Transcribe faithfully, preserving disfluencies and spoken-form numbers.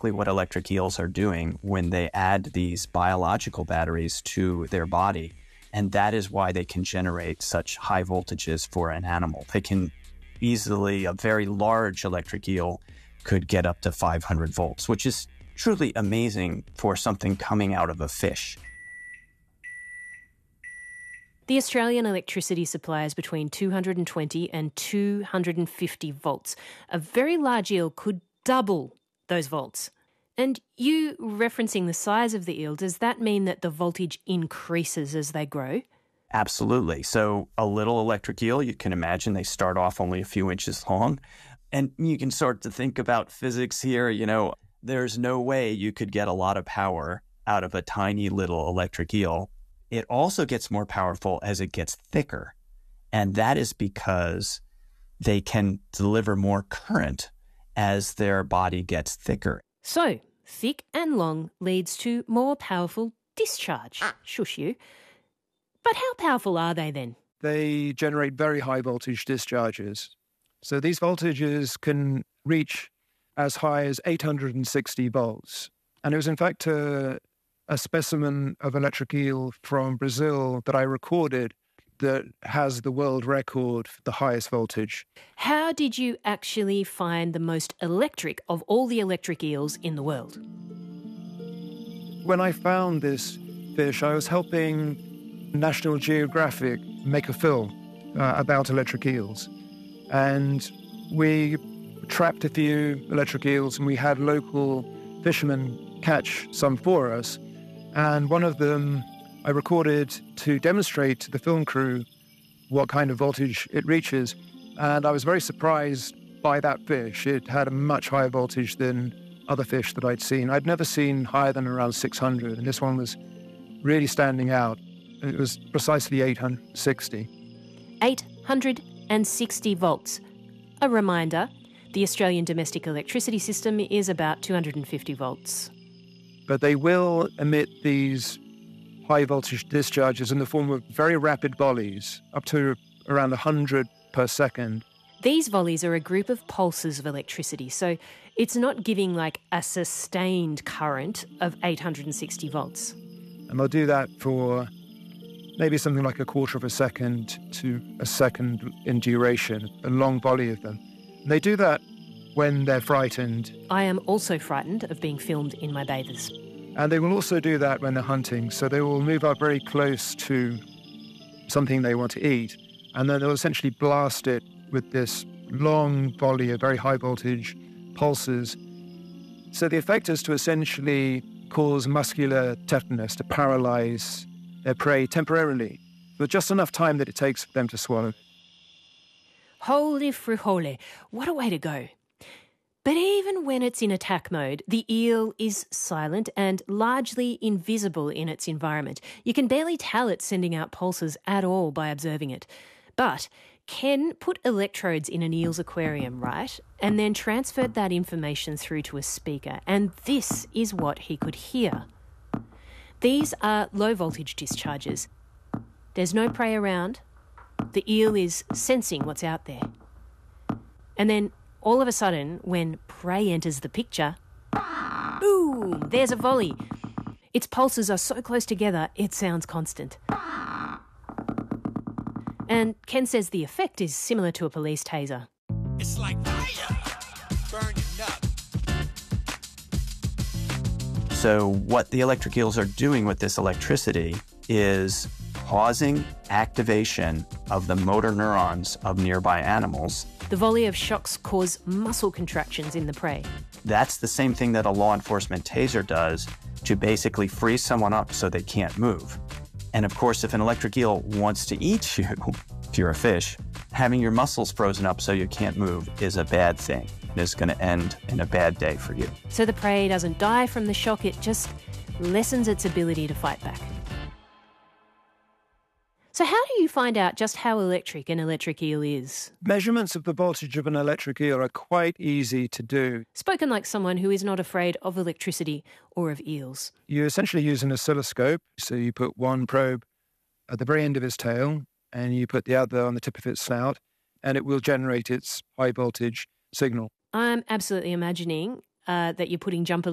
exactly what electric eels are doing when they add these biological batteries to their body. And that is why they can generate such high voltages for an animal. They can easily, a very large electric eel could get up to five hundred volts, which is truly amazing for something coming out of a fish. The Australian electricity supply is between two hundred twenty and two hundred fifty volts. A very large eel could double those volts. And you referencing the size of the eel, does that mean that the voltage increases as they grow? Absolutely. So a little electric eel, you can imagine they start off only a few inches long. And you can start to think about physics here. You know, there's no way you could get a lot of power out of a tiny little electric eel. It also gets more powerful as it gets thicker. And that is because they can deliver more current as their body gets thicker. So, thick and long leads to more powerful discharge. Shush you. But how powerful are they then? They generate very high voltage discharges. So these voltages can reach as high as eight hundred sixty volts. And it was in fact a, a specimen of electric eel from Brazil that I recorded that has the world record for the highest voltage. How did you actually find the most electric of all the electric eels in the world? When I found this fish, I was helping National Geographic make a film uh, about electric eels. And we trapped a few electric eels and we had local fishermen catch some for us. And one of them I recorded to demonstrate to the film crew what kind of voltage it reaches. And I was very surprised by that fish. It had a much higher voltage than other fish that I'd seen. I'd never seen higher than around six hundred, and this one was really standing out. It was precisely eight hundred sixty. eight hundred sixty volts. A reminder, the Australian domestic electricity system is about two hundred fifty volts. But they will emit these high voltage discharges in the form of very rapid volleys, up to around one hundred per second. These volleys are a group of pulses of electricity, so it's not giving like a sustained current of eight hundred sixty volts. And they'll do that for maybe something like a quarter of a second to a second in duration, a long volley of them. And they do that when they're frightened. I am also frightened of being filmed in my bathers. And they will also do that when they're hunting. So they will move up very close to something they want to eat, and then they'll essentially blast it with this long volley of very high voltage pulses. So the effect is to essentially cause muscular tetanus, to paralyze their prey temporarily, for just enough time that it takes for them to swallow. Holy frijole, what a way to go. But even when it's in attack mode, the eel is silent and largely invisible in its environment. You can barely tell it's sending out pulses at all by observing it. But Ken put electrodes in an eel's aquarium, right? And then transferred that information through to a speaker. And this is what he could hear. These are low voltage discharges. There's no prey around. The eel is sensing what's out there. And then all of a sudden, when prey enters the picture, boom, there's a volley. Its pulses are so close together, it sounds constant. And Ken says the effect is similar to a police taser. It's like fire, burning up. So what the electric eels are doing with this electricity is causing activation of the motor neurons of nearby animals. The volley of shocks cause muscle contractions in the prey. That's the same thing that a law enforcement taser does to basically freeze someone up so they can't move. And of course, if an electric eel wants to eat you, if you're a fish, having your muscles frozen up so you can't move is a bad thing. It is going to end in a bad day for you. So the prey doesn't die from the shock, it just lessens its ability to fight back. So how do you find out just how electric an electric eel is? Measurements of the voltage of an electric eel are quite easy to do. Spoken like someone who is not afraid of electricity or of eels. You essentially use an oscilloscope. So you put one probe at the very end of its tail, and you put the other on the tip of its snout, and it will generate its high voltage signal. I'm absolutely imagining uh, that you're putting jumper